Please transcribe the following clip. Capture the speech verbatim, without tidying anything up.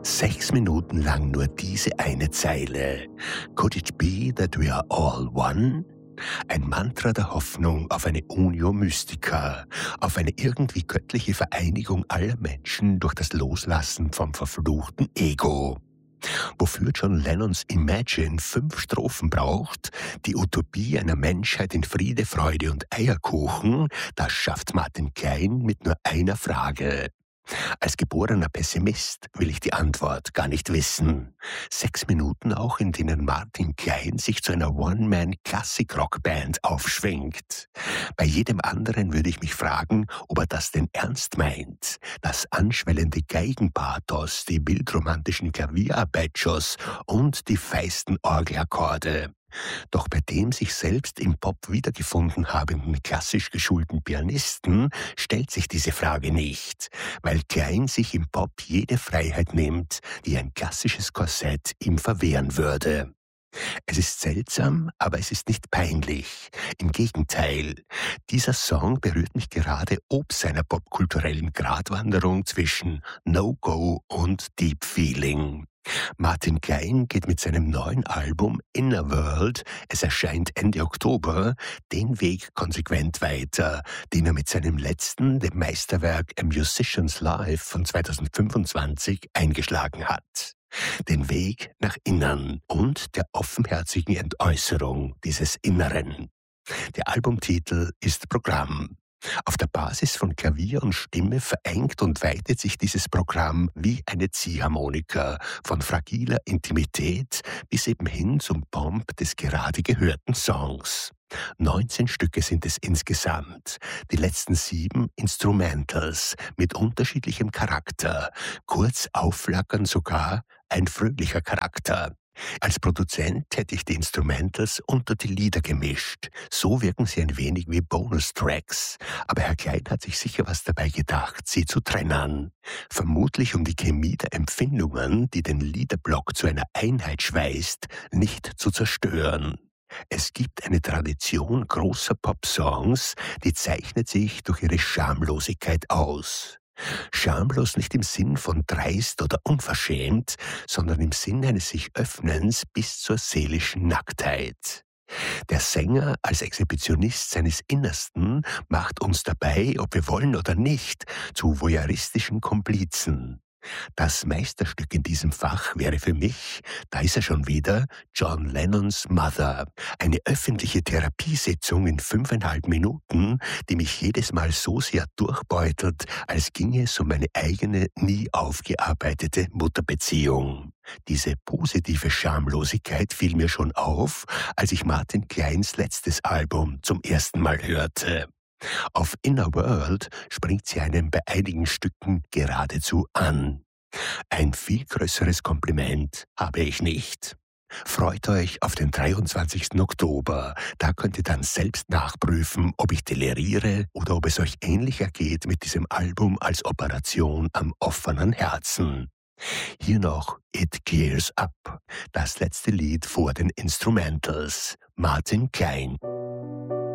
Sechs Minuten lang nur diese eine Zeile. Could it be that we are all one? Ein Mantra der Hoffnung auf eine Unio Mystica, auf eine irgendwie göttliche Vereinigung aller Menschen durch das Loslassen vom verfluchten Ego. Wofür John Lennons Imagine fünf Strophen braucht, die Utopie einer Menschheit in Friede, Freude und Eierkuchen, das schafft Martin Klein mit nur einer Frage. Als geborener Pessimist will ich die Antwort gar nicht wissen. Sechs Minuten auch, in denen Martin Klein sich zu einer One-Man-Klassik-Rock-Band aufschwingt. Bei jedem anderen würde ich mich fragen, ob er das denn ernst meint. Das anschwellende Geigenpathos, die bildromantischen Klavierarpeggios und die feisten Orgelakkorde. Doch bei dem sich selbst im Pop wiedergefunden habenden klassisch geschulten Pianisten stellt sich diese Frage nicht, weil Klein sich im Pop jede Freiheit nimmt, die ein klassisches Korsett ihm verwehren würde. Es ist seltsam, aber es ist nicht peinlich. Im Gegenteil, dieser Song berührt mich gerade ob seiner popkulturellen Gratwanderung zwischen No-Go und Deep Feeling. Martin Klein geht mit seinem neuen Album Inner World, es erscheint Ende Oktober, den Weg konsequent weiter, den er mit seinem letzten, dem Meisterwerk A Musician's Life von zweitausendfünfundzwanzig eingeschlagen hat. Den Weg nach innen und der offenherzigen Entäußerung dieses Inneren. Der Albumtitel ist Programm. Auf der Basis von Klavier und Stimme verengt und weitet sich dieses Programm wie eine Ziehharmonika von fragiler Intimität bis eben hin zum Pomp des gerade gehörten Songs. neunzehn Stücke sind es insgesamt, die letzten sieben Instrumentals mit unterschiedlichem Charakter, kurz aufflackern sogar ein fröhlicher Charakter. Als Produzent hätte ich die Instrumentals unter die Lieder gemischt. So wirken sie ein wenig wie Bonustracks. Aber Herr Klein hat sich sicher was dabei gedacht, sie zu trennen. Vermutlich um die Chemie der Empfindungen, die den Liederblock zu einer Einheit schweißt, nicht zu zerstören. Es gibt eine Tradition großer Popsongs, die zeichnet sich durch ihre Schamlosigkeit aus. Schamlos nicht im Sinn von dreist oder unverschämt, sondern im Sinn eines sich Öffnens bis zur seelischen Nacktheit. Der Sänger als Exhibitionist seines Innersten macht uns dabei, ob wir wollen oder nicht, zu voyeuristischen Komplizen. Das Meisterstück in diesem Fach wäre für mich, da ist er schon wieder, John Lennons Mother. Eine öffentliche Therapiesitzung in fünfeinhalb Minuten, die mich jedes Mal so sehr durchbeutelt, als ginge es um meine eigene, nie aufgearbeitete Mutterbeziehung. Diese positive Schamlosigkeit fiel mir schon auf, als ich Martin Kleins letztes Album zum ersten Mal hörte. Auf Inner World springt sie einem bei einigen Stücken geradezu an. Ein viel größeres Kompliment habe ich nicht. Freut euch auf den dreiundzwanzigsten Oktober. Da könnt ihr dann selbst nachprüfen, ob ich deliriere oder ob es euch ähnlich ergeht mit diesem Album als Operation am offenen Herzen. Hier noch It Clears Up, das letzte Lied vor den Instrumentals. Martin Klein.